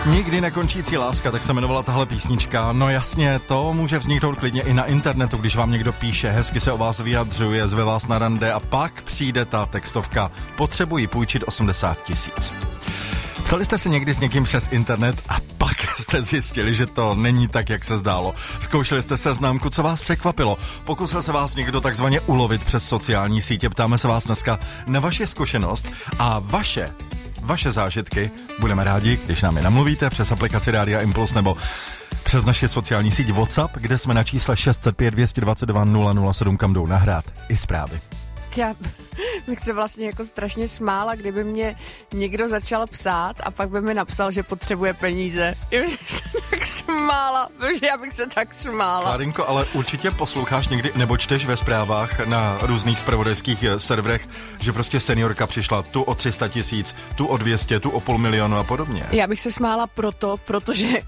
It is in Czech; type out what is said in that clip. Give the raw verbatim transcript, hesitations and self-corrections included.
Nikdy nekončící láska, tak se jmenovala tahle písnička. No jasně, to může vzniknout klidně i na internetu, když vám někdo píše, hezky se o vás vyjadřuje, zve vás na rande a pak přijde ta textovka. Potřebuji půjčit osmdesát tisíc. Psali jste si někdy s někým přes internet a pak jste zjistili, že to není tak, jak se zdálo. Zkoušeli jste seznámku, co vás překvapilo. Pokusil se vás někdo takzvaně ulovit přes sociální sítě. Ptáme se vás dneska na vaši zkušenost a vaše Vaše zážitky. Budeme rádi, když nám je namluvíte přes aplikaci Rádia Impuls nebo přes naši sociální síť WhatsApp, kde jsme na čísle šest set pět dvě dva dva nula nula sedm, kam jdou nahrát i zprávy. Já bych se vlastně jako strašně smála, kdyby mě někdo začal psát a pak by mi napsal, že potřebuje peníze. Já bych se tak smála, protože já bych se tak smála. Klárinko, ale určitě posloucháš někdy, nebo čteš ve zprávách na různých zpravodajských serverech, že prostě seniorka přišla tu o tři sta tisíc, tu o dvě stě, tu o půl milionu a podobně. Já bych se smála proto, protože